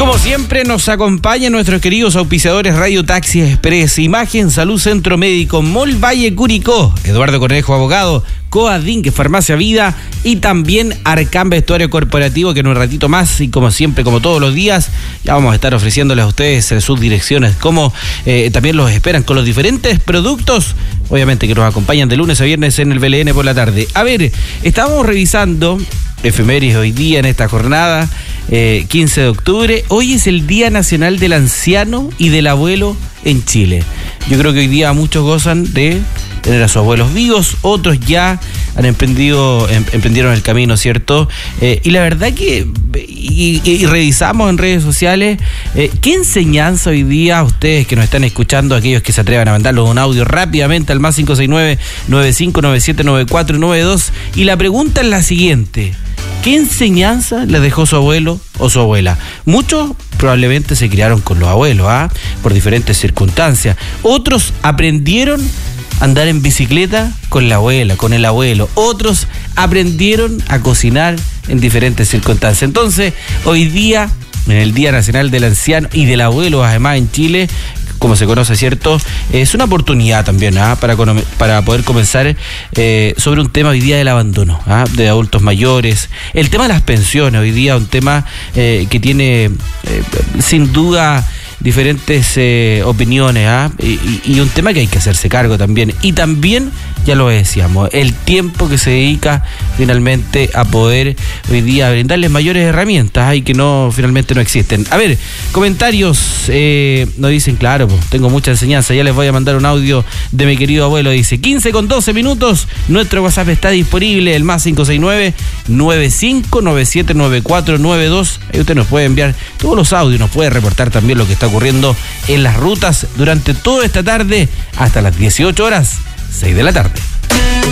Como siempre nos acompañan nuestros queridos auspiciadores Radio Taxi Express, Imagen Salud Centro Médico, Mall Valle Curicó, Eduardo Cornejo Abogado, Coadinc Farmacia Vida y también Arcán Vestuario Corporativo, que en un ratito más y como siempre, como todos los días, ya vamos a estar ofreciéndoles a ustedes sus direcciones, como también los esperan con los diferentes productos, obviamente que nos acompañan de lunes a viernes en el BLN por la tarde. A ver, estábamos revisando efemérides hoy día en esta jornada, 15 de octubre. Hoy es el Día Nacional del Anciano y del Abuelo en Chile. Yo creo que hoy día muchos gozan de tener a sus abuelos vivos, otros ya han emprendieron el camino, ¿cierto? Y la verdad que y revisamos en redes sociales qué enseñanza hoy día a ustedes que nos están escuchando, aquellos que se atrevan a mandarlos un audio rápidamente al más 569-9597-9492, y la pregunta es la siguiente: ¿qué enseñanza les dejó su abuelo o su abuela? Muchos probablemente se criaron con los abuelos, por diferentes circunstancias. Otros aprendieron a andar en bicicleta con la abuela, con el abuelo. Otros aprendieron a cocinar en diferentes circunstancias. Entonces, hoy día, en el Día Nacional del Anciano y del Abuelo, además en Chile, como se conoce, ¿cierto? Es una oportunidad también para poder comenzar sobre un tema hoy día del abandono de adultos mayores. El tema de las pensiones, hoy día un tema que tiene sin duda diferentes opiniones y un tema que hay que hacerse cargo también. Y también, ya lo decíamos, el tiempo que se dedica finalmente a poder hoy día brindarles mayores herramientas y que finalmente no existen. A ver, comentarios nos dicen, claro, tengo mucha enseñanza, ya les voy a mandar un audio de mi querido abuelo, dice 15 con 12 minutos, nuestro WhatsApp está disponible, el más 569-9597-9492, ahí usted nos puede enviar todos los audios, nos puede reportar también lo que está ocurriendo en las rutas durante toda esta tarde hasta las 18 horas, 6 de la tarde.